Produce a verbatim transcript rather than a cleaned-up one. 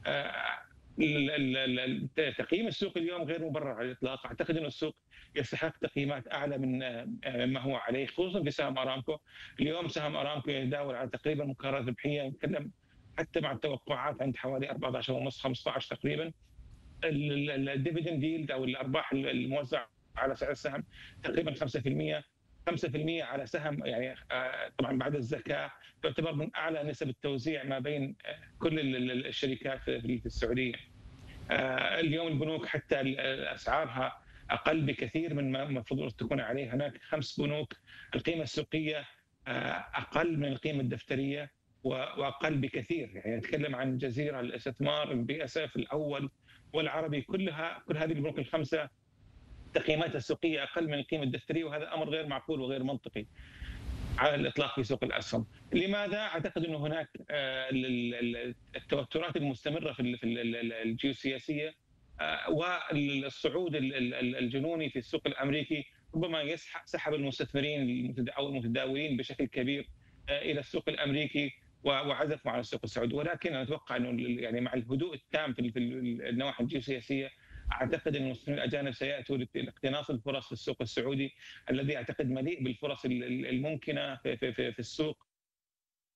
تقييم السوق اليوم غير مبرر على الاطلاق، اعتقد انه السوق يستحق تقييمات اعلى من ما هو عليه، خصوصا في سهم ارامكو. اليوم سهم ارامكو يتداول على تقريبا مقارنه ربحيه، نتكلم حتى مع التوقعات عند حوالي أربعة عشر ونص خمسة عشر تقريبا. الديفيدند ييلد او الارباح الموزعه على سعر السهم تقريبا خمسة بالمئة. خمسة بالمئة على سهم يعني طبعا بعد الزكاه تعتبر من اعلى نسب التوزيع ما بين كل الشركات في السعوديه. اليوم البنوك حتى اسعارها اقل بكثير من ما المفروض تكون عليه. هناك خمس بنوك القيمه السوقيه اقل من القيمه الدفتريه واقل بكثير، يعني نتكلم عن جزيره الاستثمار، البي اس اف الاول والعربي، كلها كل هذه البنوك الخمسه تقييماتها السوقيه اقل من القيمه الدفتريه، وهذا امر غير معقول وغير منطقي على الاطلاق في سوق الاسهم. لماذا؟ اعتقد انه هناك التوترات المستمره في الجيوسياسيه والصعود الجنوني في السوق الامريكي ربما سحب المستثمرين او المتداولين بشكل كبير الى السوق الامريكي وعزفوا على السوق السعودي. ولكن انا اتوقع انه يعني مع الهدوء التام في النواحي الجيوسياسيه اعتقد ان المستثمرين الاجانب سياتوا لاقتناص الفرص في السوق السعودي الذي اعتقد مليء بالفرص الممكنه في في في السوق